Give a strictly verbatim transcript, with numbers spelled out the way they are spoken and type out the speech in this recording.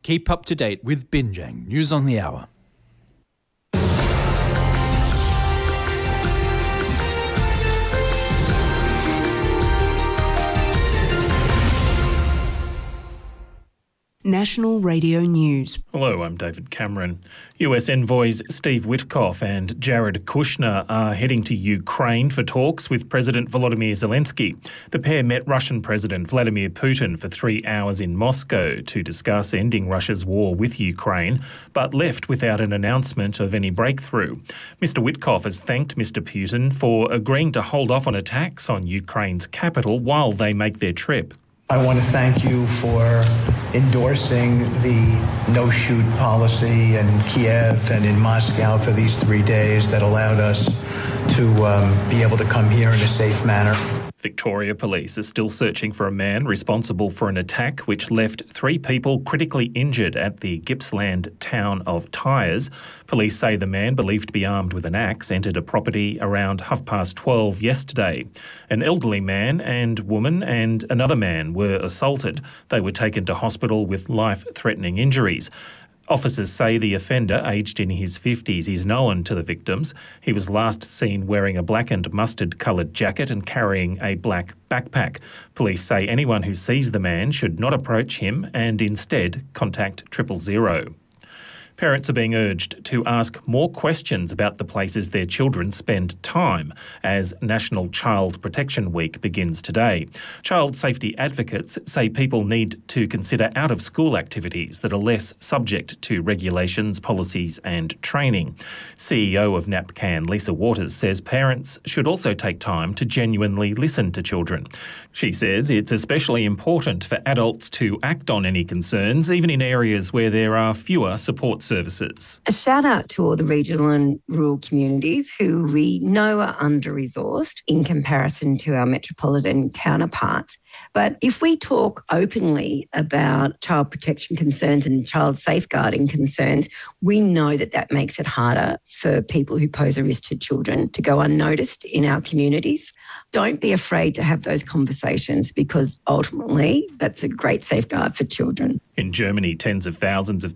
Keep up to date with Binjang News on the Hour. National Radio News. Hello, I'm David Cameron. U S envoys Steve Witkoff and Jared Kushner are heading to Ukraine for talks with President Volodymyr Zelensky. The pair met Russian President Vladimir Putin for three hours in Moscow to discuss ending Russia's war with Ukraine, but left without an announcement of any breakthrough. Mister Witkoff has thanked Mister Putin for agreeing to hold off on attacks on Ukraine's capital while they make their trip. I want to thank you for endorsing the no-shoot policy in Kiev and in Moscow for these three days that allowed us to um, be able to come here in a safe manner. Victoria Police are still searching for a man responsible for an attack which left three people critically injured at the Gippsland town of Tyres. Police say the man, believed to be armed with an axe, entered a property around half past twelve yesterday. An elderly man and woman and another man were assaulted. They were taken to hospital with life-threatening injuries. Officers say the offender, aged in his fifties, is known to the victims. He was last seen wearing a black and mustard-coloured jacket and carrying a black backpack. Police say anyone who sees the man should not approach him and instead contact triple zero. Parents are being urged to ask more questions about the places their children spend time as National Child Protection Week begins today. Child safety advocates say people need to consider out-of-school activities that are less subject to regulations, policies and training. C E O of NAPCAN, Lisa Waters, says parents should also take time to genuinely listen to children. She says it's especially important for adults to act on any concerns, even in areas where there are fewer support services. A shout out to all the regional and rural communities who we know are under-resourced in comparison to our metropolitan counterparts. But if we talk openly about child protection concerns and child safeguarding concerns, we know that that makes it harder for people who pose a risk to children to go unnoticed in our communities. Don't be afraid to have those conversations because ultimately that's a great safeguard for children. In Germany, tens of thousands of